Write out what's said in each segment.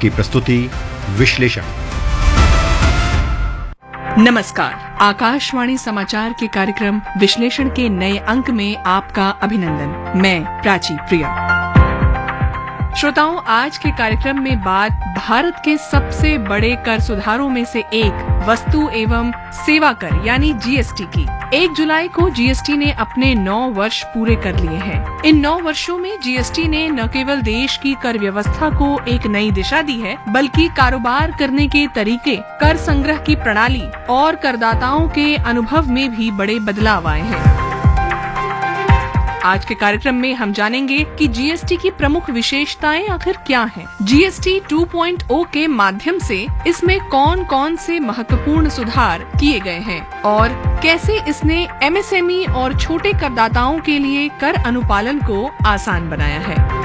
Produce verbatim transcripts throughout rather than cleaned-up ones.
आपकी प्रस्तुति विश्लेषण। नमस्कार, आकाशवाणी समाचार के कार्यक्रम विश्लेषण के नए अंक में आपका अभिनंदन। मैं प्राची प्रिया। श्रोताओं, आज के कार्यक्रम में बात भारत के सबसे बड़े कर सुधारों में से एक वस्तु एवं सेवा कर यानी जीएसटी की। एक जुलाई को जीएसटी ने अपने नौ वर्ष पूरे कर लिए हैं। इन नौ वर्षों में जीएसटी ने न केवल देश की कर व्यवस्था को एक नई दिशा दी है, बल्कि कारोबार करने के तरीके, कर संग्रह की प्रणाली और करदाताओं के अनुभव में भी बड़े बदलाव आए हैं। आज के कार्यक्रम में हम जानेंगे कि जीएसटी की प्रमुख विशेषताएं आखिर क्या हैं? जीएसटी टू पॉइंट ओ के माध्यम से इसमें कौन कौन से महत्वपूर्ण सुधार किए गए हैं और कैसे इसने एमएसएमई और छोटे करदाताओं के लिए कर अनुपालन को आसान बनाया है।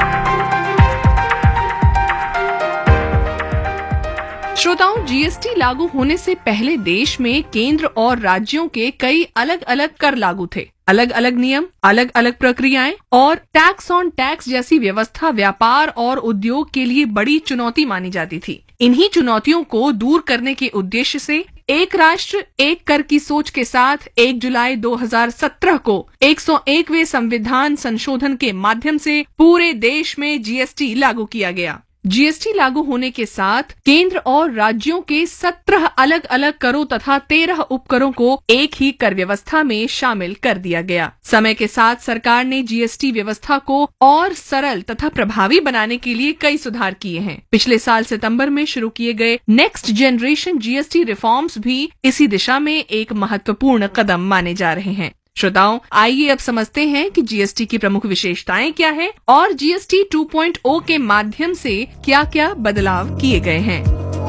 श्रोताओं, जीएसटी लागू होने से पहले देश में केंद्र और राज्यों के कई अलग अलग कर लागू थे। अलग अलग नियम, अलग अलग प्रक्रियाएं और टैक्स ऑन टैक्स जैसी व्यवस्था व्यापार और उद्योग के लिए बड़ी चुनौती मानी जाती थी। इन्हीं चुनौतियों को दूर करने के उद्देश्य से एक राष्ट्र एक कर की सोच के साथ एक जुलाई दो हज़ार सत्रह को एक सौ एकवें संविधान संशोधन के माध्यम से पूरे देश में जीएसटी लागू किया गया। जीएसटी लागू होने के साथ केंद्र और राज्यों के सत्रह अलग अलग करों तथा तेरह उपकरों को एक ही कर व्यवस्था में शामिल कर दिया गया। समय के साथ सरकार ने जीएसटी व्यवस्था को और सरल तथा प्रभावी बनाने के लिए कई सुधार किए हैं। पिछले साल सितंबर में शुरू किए गए नेक्स्ट जनरेशन जीएसटी रिफॉर्म्स भी इसी दिशा में एक महत्वपूर्ण कदम माने जा रहे हैं। श्रोताओं, आइए अब समझते हैं कि जीएसटी की प्रमुख विशेषताएं क्या है और जीएसटी टू पॉइंट ओ के माध्यम से क्या क्या बदलाव किए गए हैं।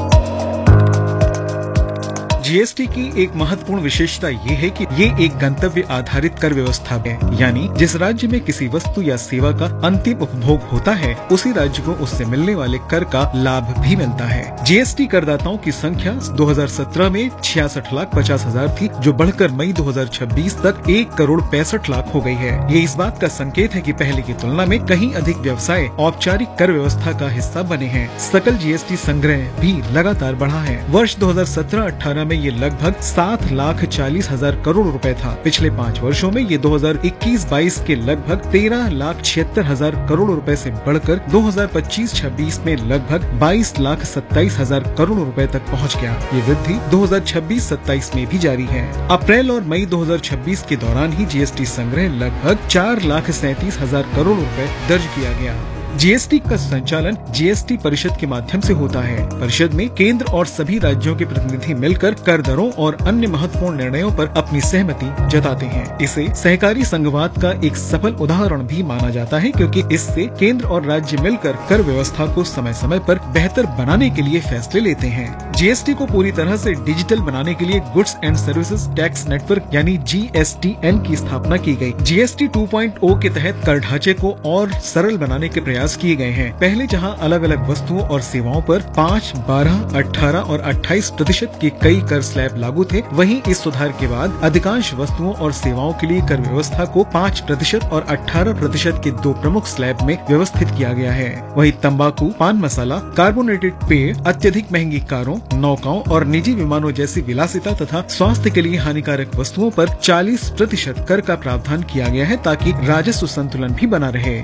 जीएसटी की एक महत्वपूर्ण विशेषता ये है कि ये एक गंतव्य आधारित कर व्यवस्था है, यानी जिस राज्य में किसी वस्तु या सेवा का अंतिम उपभोग होता है उसी राज्य को उससे मिलने वाले कर का लाभ भी मिलता है। जीएसटी करदाताओं की संख्या दो हज़ार सत्रह में छियासठ लाख पचास हजार थी, जो बढ़कर मई दो हज़ार छब्बीस तक एक करोड़ पैंसठ लाख हो गई है। ये इस बात का संकेत है कि पहले की तुलना में कहीं अधिक व्यवसाय औपचारिक कर व्यवस्था का हिस्सा बने हैं। सकल जीएसटी संग्रह भी लगातार बढ़ा है। वर्ष दो हज़ार सत्रह अठारह में ये लगभग सात लाख चालीस हजार करोड़ रुपए था। पिछले पाँच वर्षों में ये दो हज़ार इक्कीस बाईस के लगभग तेरह लाख छिहत्तर हजार करोड़ रुपए से बढ़कर दो हज़ार पच्चीस छब्बीस में लगभग बाईस लाख सत्ताईस हजार करोड़ रुपए तक पहुंच गया। ये वृद्धि दो हज़ार छब्बीस सत्ताईस में भी जारी है। अप्रैल और मई दो हज़ार छब्बीस के दौरान ही जीएसटी संग्रह लगभग चार लाख सैंतीस हजार करोड़ रुपए दर्ज किया गया। जीएसटी का संचालन जीएसटी परिषद के माध्यम से होता है। परिषद में केंद्र और सभी राज्यों के प्रतिनिधि मिलकर कर दरों और अन्य महत्वपूर्ण निर्णयों पर अपनी सहमति जताते हैं। इसे सहकारी संघवाद का एक सफल उदाहरण भी माना जाता है, क्योंकि इससे केंद्र और राज्य मिलकर कर व्यवस्था को समय समय पर बेहतर बनाने के लिए फैसले लेते हैं। जीएसटी को पूरी तरह से डिजिटल बनाने के लिए goods and services tax network यानी जीएसटीएन की स्थापना की गई। जीएसटी टू पॉइंट ओ के तहत कर ढांचे को और सरल बनाने के प्रयास किए गए हैं। पहले जहां अलग अलग वस्तुओं और सेवाओं पर पाँच, बारह, अठारह और अट्ठाईस प्रतिशत के कई कर स्लैब लागू थे, वहीं इस सुधार के बाद अधिकांश वस्तुओं और सेवाओं के लिए कर व्यवस्था को पाँच प्रतिशत और अठारह प्रतिशत के दो प्रमुख स्लैब में व्यवस्थित किया गया है। वहीं तंबाकू, पान मसाला, कार्बोनेटेड पेय, अत्यधिक महंगी कारों, नौकाओं और निजी विमानों जैसी विलासिता तथा स्वास्थ्य के लिए हानिकारक वस्तुओं पर चालीस प्रतिशत कर का प्रावधान किया गया है, ताकि राजस्व संतुलन भी बना रहे।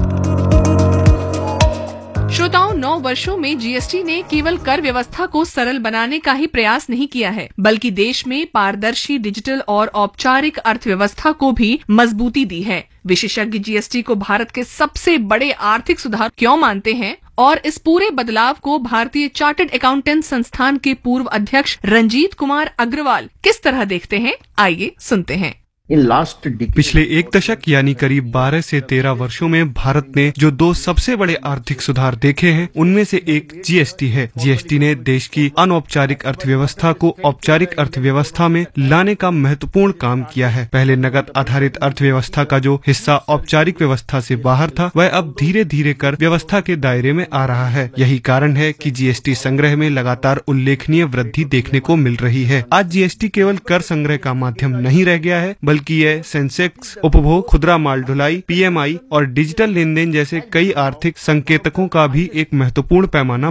श्रोताओं, नौ वर्षों में जीएसटी ने केवल कर व्यवस्था को सरल बनाने का ही प्रयास नहीं किया है, बल्कि देश में पारदर्शी डिजिटल और औपचारिक अर्थव्यवस्था को भी मजबूती दी है। विशेषज्ञ जीएसटी को भारत के सबसे बड़े आर्थिक सुधार क्यों मानते हैं और इस पूरे बदलाव को भारतीय चार्टर्ड अकाउंटेंट संस्थान के पूर्व अध्यक्ष रंजीत कुमार अग्रवाल किस तरह देखते हैं, आइए सुनते हैं। पिछले एक दशक यानी करीब बारह से तेरह वर्षों में भारत ने जो दो सबसे बड़े आर्थिक सुधार देखे हैं, उनमें से एक जीएसटी है। जीएसटी ने देश की अनौपचारिक अर्थव्यवस्था को औपचारिक अर्थव्यवस्था में लाने का महत्वपूर्ण काम किया है। पहले नकद आधारित अर्थव्यवस्था का जो हिस्सा औपचारिक व्यवस्था से बाहर था, वह अब धीरे धीरे कर व्यवस्था के दायरे में आ रहा है। यही कारण है कि जीएसटी संग्रह में लगातार उल्लेखनीय वृद्धि देखने को मिल रही है। आज जीएसटी केवल कर संग्रह का माध्यम नहीं रह गया है, बल्कि यह सेंसेक्स, उपभोग, खुदरा माल ढुलाई, पीएमआई और डिजिटल लेन देन जैसे कई आर्थिक संकेतकों का भी एक महत्वपूर्ण पैमाना